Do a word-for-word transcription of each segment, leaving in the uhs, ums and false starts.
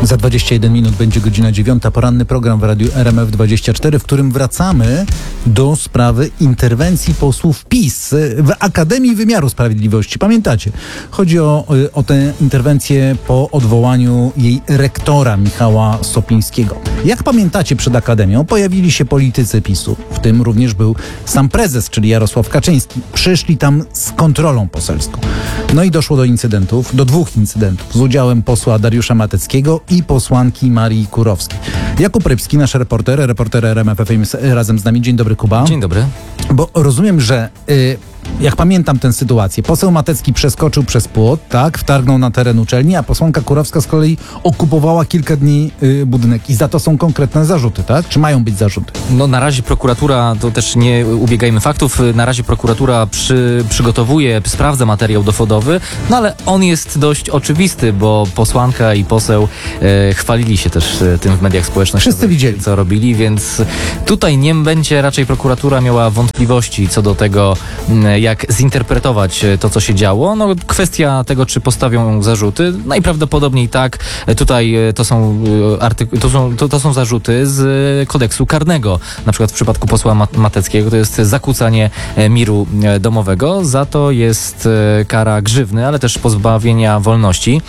Za dwadzieścia jeden minut będzie godzina dziewiąta. Poranny program w Radiu R M F dwadzieścia cztery, w którym wracamy do sprawy interwencji posłów PiS w Akademii Wymiaru Sprawiedliwości. Pamiętacie? Chodzi o, o tę interwencję po odwołaniu jej rektora Michała Sopińskiego. Jak pamiętacie, przed Akademią pojawili się politycy PiSu, w tym również był sam prezes, czyli Jarosław Kaczyński. Przyszli tam z kontrolą poselską. No i doszło do incydentów, do dwóch incydentów z udziałem posła Dariusza Mateckiego i posłanki Marii Kurowskiej. Jakub Rybski, nasz reporter, reporter R M F F M jest razem z nami. Dzień dobry, Kuba. Dzień dobry. Bo rozumiem, że y, jak pamiętam tę sytuację, poseł Matecki przeskoczył przez płot, tak, wtargnął na teren uczelni, a posłanka Kurowska z kolei okupowała kilka dni y, budynek. I za to są konkretne zarzuty, tak? Czy mają być zarzuty? No na razie prokuratura, to też nie ubiegajmy faktów, na razie prokuratura przy, przygotowuje, sprawdza materiał dowodowy, no ale on jest dość oczywisty, bo posłanka i poseł e, chwalili się też e, tym w mediach społecznościowych. Wszyscy widzieli, co robili, więc tutaj nie będzie raczej prokuratura miała wątpliwości co do tego, jak zinterpretować to, co się działo. No, kwestia tego, czy postawią zarzuty, najprawdopodobniej tak. Tutaj to są, artyku- to są, to, to są zarzuty z kodeksu karnego. Na przykład w przypadku posła Mateckiego to jest zakłócanie miru domowego. Za to jest kara grzywny, ale też pozbawienia wolności.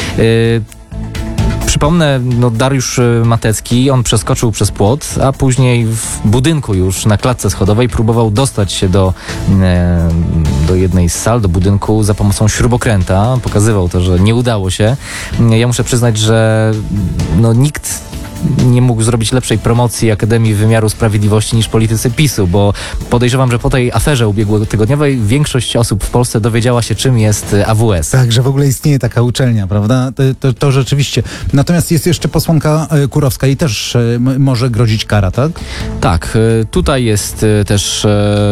Przypomnę, no Dariusz Matecki, on przeskoczył przez płot, a później w budynku już na klatce schodowej próbował dostać się do, e, do jednej z sal, do budynku za pomocą śrubokręta. Pokazywał to, że nie udało się. Ja muszę przyznać, że no, nikt nie mógł zrobić lepszej promocji Akademii Wymiaru Sprawiedliwości niż politycy PiSu, bo podejrzewam, że po tej aferze ubiegłotygodniowej większość osób w Polsce dowiedziała się, czym jest A W S. Tak, że w ogóle istnieje taka uczelnia, prawda? To, to, to rzeczywiście. Natomiast jest jeszcze posłanka Kurowska i też m- może grozić kara, tak? Tak, tutaj jest też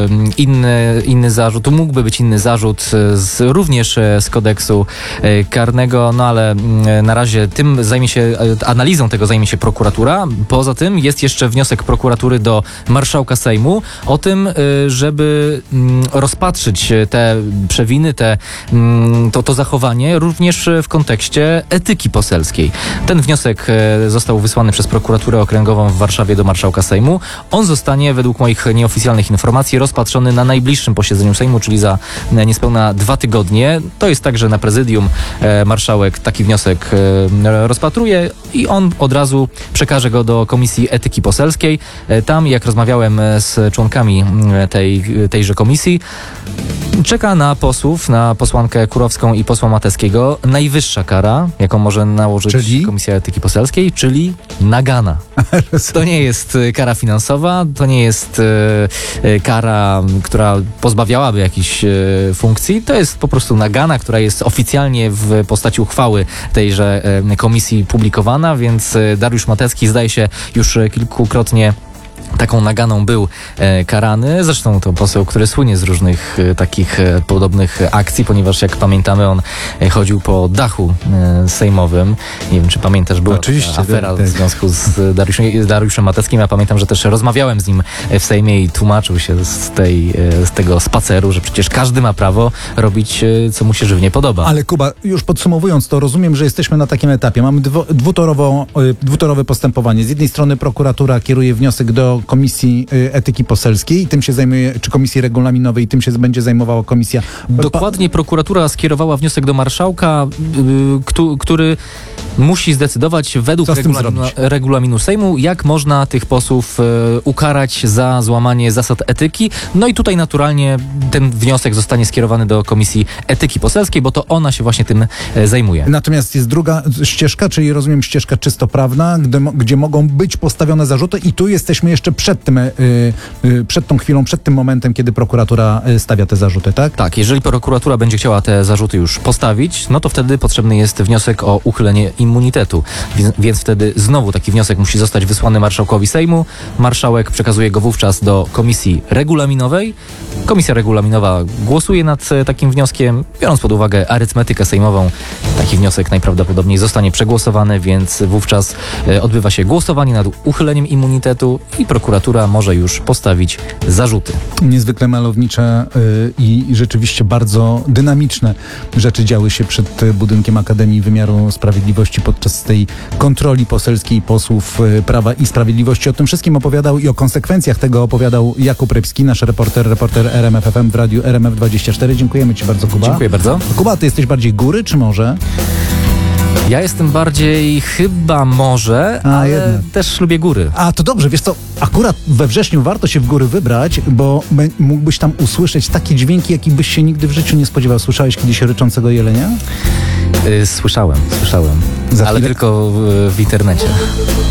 inny, inny zarzut, tu mógłby być inny zarzut z, również z kodeksu karnego, no ale na razie tym zajmie się, analizą tego zajmie się prokuratura. Poza tym jest jeszcze wniosek prokuratury do marszałka Sejmu o tym, żeby rozpatrzyć te przewiny, te, to, to zachowanie również w kontekście etyki poselskiej. Ten wniosek został wysłany przez prokuraturę okręgową w Warszawie do marszałka Sejmu. On zostanie według moich nieoficjalnych informacji rozpatrzony na najbliższym posiedzeniu Sejmu, czyli za niespełna dwa tygodnie. To jest tak, że na prezydium marszałek taki wniosek rozpatruje i on od razu przekaże go do Komisji Etyki Poselskiej. Tam, jak rozmawiałem z członkami tej, tejże komisji, czeka na posłów, na posłankę Kurowską i posła Mateckiego najwyższa kara, jaką może nałożyć czyli? Komisja Etyki Poselskiej, czyli nagana. To nie jest kara finansowa, to nie jest e, kara, która pozbawiałaby jakichś e, funkcji, to jest po prostu nagana, która jest oficjalnie w postaci uchwały tejże e, komisji publikowana, więc Dariusz Matecki zdaje się już kilkukrotnie taką naganą był e, karany. Zresztą to poseł, który słynie z różnych e, takich e, podobnych akcji, ponieważ jak pamiętamy, on e, chodził po dachu e, sejmowym. Nie wiem, czy pamiętasz, była Oczywiście, afera tak, tak. w związku z Dariuszem, z Dariuszem Mateckim. Ja pamiętam, że też rozmawiałem z nim w Sejmie i tłumaczył się z, tej, e, z tego spaceru, że przecież każdy ma prawo robić, e, co mu się żywnie podoba. Ale Kuba, już podsumowując to, rozumiem, że jesteśmy na takim etapie. Mamy dwu, dwutorowo, e, dwutorowe postępowanie. Z jednej strony prokuratura kieruje wniosek do Komisji Etyki Poselskiej i tym się zajmuje, czy Komisji Regulaminowej, i tym się będzie zajmowała komisja. Dokładnie, prokuratura skierowała wniosek do marszałka, yy, który musi zdecydować według regulaminu, regulaminu Sejmu, jak można tych posłów yy, ukarać za złamanie zasad etyki. No i tutaj naturalnie ten wniosek zostanie skierowany do Komisji Etyki Poselskiej, bo to ona się właśnie tym yy, zajmuje. Natomiast jest druga ścieżka, czyli rozumiem ścieżka czysto prawna, gdzie, gdzie mogą być postawione zarzuty i tu jesteśmy jeszcze przed tym, y, y, przed tą chwilą, przed tym momentem, kiedy prokuratura stawia te zarzuty, tak? Tak, jeżeli prokuratura będzie chciała te zarzuty już postawić, no to wtedy potrzebny jest wniosek o uchylenie immunitetu. Więc, więc wtedy znowu taki wniosek musi zostać wysłany marszałkowi Sejmu. Marszałek przekazuje go wówczas do Komisji Regulaminowej Komisja Regulaminowa głosuje nad e, takim wnioskiem, biorąc pod uwagę arytmetykę sejmową. Taki wniosek najprawdopodobniej zostanie przegłosowany, więc wówczas e, odbywa się głosowanie nad uchyleniem immunitetu i prokuratura może już postawić zarzuty. Niezwykle malownicze y, i rzeczywiście bardzo dynamiczne rzeczy działy się przed y, budynkiem Akademii Wymiaru Sprawiedliwości podczas tej kontroli poselskiej posłów y, Prawa i Sprawiedliwości. O tym wszystkim opowiadał i o konsekwencjach tego opowiadał Jakub Rybski, nasz reporter, reporter R M F F M w radiu R M F dwadzieścia cztery. Dziękujemy Ci bardzo, Kuba. Dziękuję bardzo. Kuba, Ty jesteś bardziej góry czy morze? Ja jestem bardziej chyba morze, A, ale jednak. też lubię góry. A, to dobrze, wiesz co, akurat we wrześniu warto się w góry wybrać, bo m- mógłbyś tam usłyszeć takie dźwięki, jakich byś się nigdy w życiu nie spodziewał. Słyszałeś kiedyś ryczącego jelenia? Y, Słyszałem, słyszałem, Za ale chwilę- tylko w, w internecie.